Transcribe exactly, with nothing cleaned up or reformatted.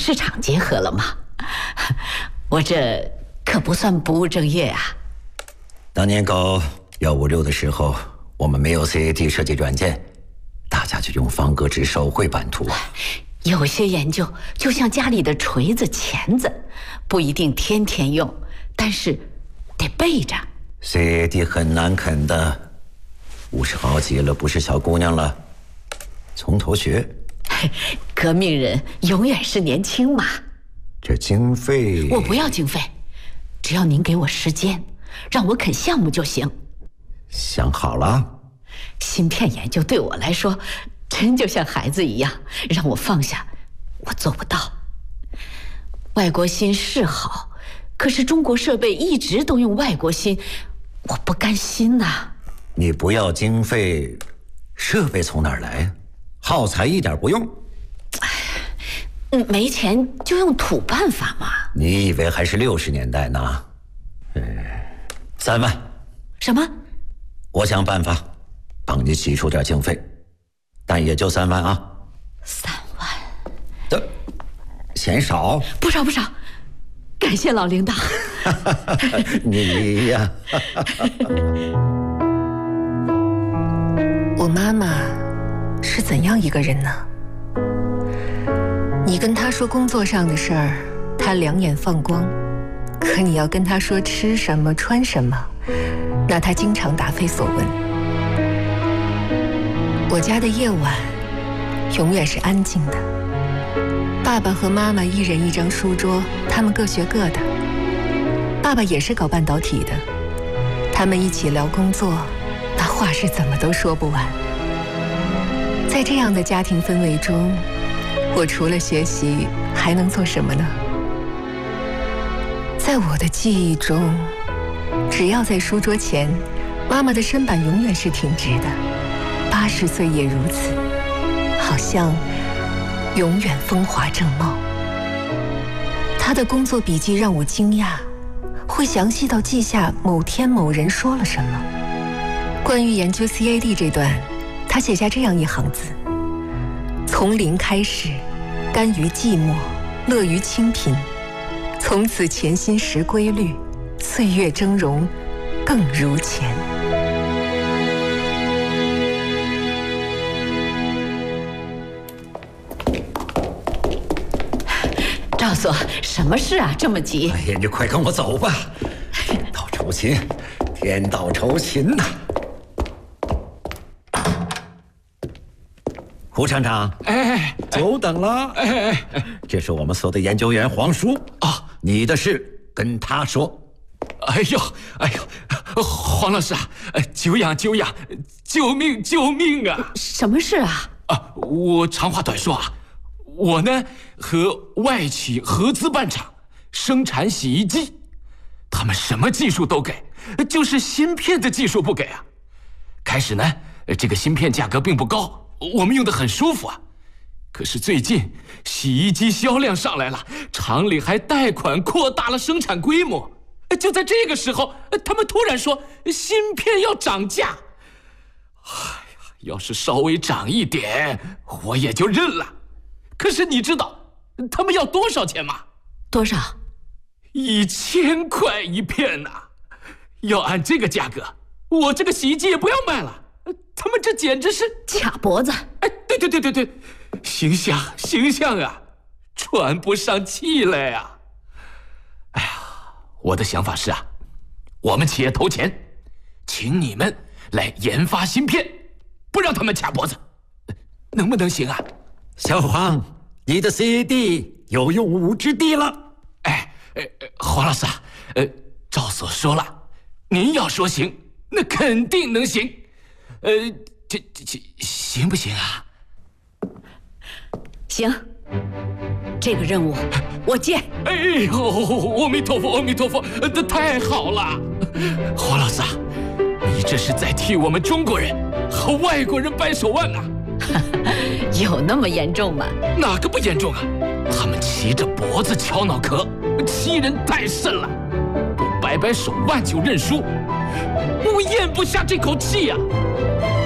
市场结合了吗？我这可不算不务正业啊。 当年搞幺五六的时候，我们没有 C A D 设计软件，大家就用方格纸手绘版图。 有些研究就像家里的锤子、钳子，不一定天天用，但是得备着。 C A D 很难啃的，五十好几了，不是小姑娘了，从头学。 革命人永远是年轻嘛。 这经费…… 我不要经费，只要您给我时间，让我啃项目就行。 想好了？ 芯片研究对我来说真就像孩子一样，让我放下我做不到。外国芯是好，可是中国设备一直都用外国芯，我不甘心呐、啊。 你不要经费，设备从哪儿来？耗材一点不用。 嗯，没钱就用土办法嘛。 你以为还是六十年代呢？嗯，三万。 什么？ 我想办法帮你挤出点经费，但也就三万啊。 三万？ 这嫌少？ 不少不少，感谢老领导。 你呀。 我妈妈是怎样一个人呢？你跟她说工作上的事儿，她两眼放光；可你要跟她说吃什么、穿什么，那她经常答非所问。我家的夜晚永远是安静的，爸爸和妈妈一人一张书桌，他们各学各的。爸爸也是搞半导体的，他们一起聊工作，那话是怎么都说不完。在这样的家庭氛围中，我除了学习还能做什么呢？在我的记忆中，只要在书桌前，妈妈的身板永远是挺直的，八十岁也如此，好像永远风华正茂。她的工作笔记让我惊讶，会详细到记下某天某人说了什么。关于研究 C A D 这段，她写下这样一行字：从零开始，甘于寂寞，乐于清贫，从此潜心识规律，岁月峥嵘，更如前。 赵所，什么事啊？这么急？ 哎呀，你快跟我走吧！天道酬勤，天道酬勤呐！胡厂长， 哎， 久等了。 哎哎哎， 这是我们所的研究员黄叔啊， 你的事跟他说。 哎呦，哎呦，黄老师啊，久仰久仰，救命救命啊！ 什么事啊？ 啊，我长话短说啊，我呢和外企合资办厂，生产洗衣机，他们什么技术都给，就是芯片的技术不给啊。开始呢，这个芯片价格并不高。我们用得很舒服啊，可是最近洗衣机销量上来了，厂里还贷款扩大了生产规模。就在这个时候，他们突然说芯片要涨价。哎呀，要是稍微涨一点，我也就认了。可是你知道他们要多少钱吗？ 多少？ 一千块一片呐、啊！要按这个价格，我这个洗衣机也不要卖了。他们这简直是卡脖子！ 哎，对对对对对，形象形象啊，喘不上气来呀、啊！哎呀，我的想法是啊，我们企业投钱，请你们来研发芯片，不让他们卡脖子，能不能行啊？ 小黄，你的 C A D 有用武之地了。 哎，呃，黄老师啊，呃，赵所说了，您要说行，那肯定能行。呃，这这这行不行啊？ 行，这个任务我接。 哎呦，阿弥陀佛，阿弥陀佛，这太好了！黄老师啊，你这是在替我们中国人和外国人掰手腕啊！ 有那么严重吗？ 哪个不严重啊？他们骑着脖子敲脑壳，欺人太甚了！不掰掰手腕就认输，我咽不下这口气呀、啊！